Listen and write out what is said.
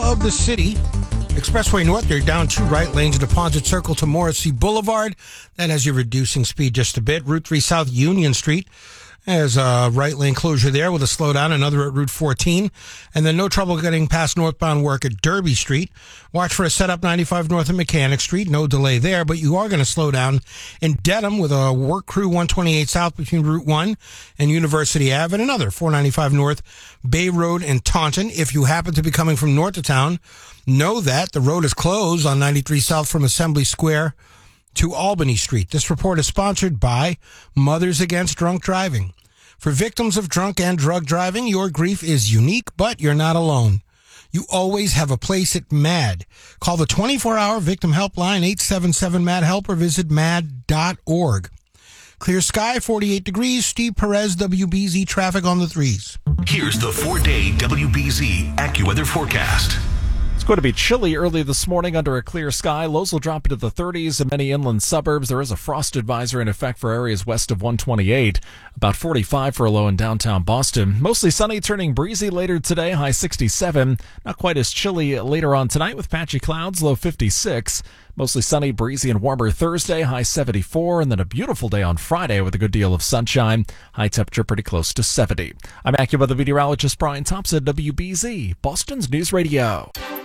of the city. Expressway North, they're down 2 right lanes, Deposit Circle to Morrissey Boulevard. That has you reducing speed just a bit. Route 3 South Union Street. There's a right lane closure there with a slowdown, another at Route 14. And then no trouble getting past northbound work at Derby Street. Watch for a setup 95 north of Mechanic Street. No delay there, but you are going to slow down in Dedham with a work crew 128 south between Route 1 and University Ave, and another 495 north Bay Road and Taunton. If you happen to be coming from north of town, know that the road is closed on 93 south from Assembly Square to Albany Street. This report is sponsored by Mothers Against Drunk Driving. For victims of drunk and drug driving, your grief is unique, but you're not alone. You always have a place at MAD. Call the 24-hour victim helpline 877-MAD-HELP or visit mad.org. Clear sky, 48 degrees. Steve Perez, WBZ traffic on the 3s. Here's the 4-day WBZ AccuWeather forecast. It's going to be chilly early this morning under a clear sky. Lows will drop into the 30s in many inland suburbs. There is a frost advisory in effect for areas west of 128. About 45 for a low in downtown Boston. Mostly sunny, turning breezy later today, high 67. Not quite as chilly later on tonight with patchy clouds, low 56. Mostly sunny, breezy, and warmer Thursday, high 74. And then a beautiful day on Friday with a good deal of sunshine. High temperature pretty close to 70. I'm AccuWeather meteorologist Brian Thompson, WBZ, Boston's News Radio.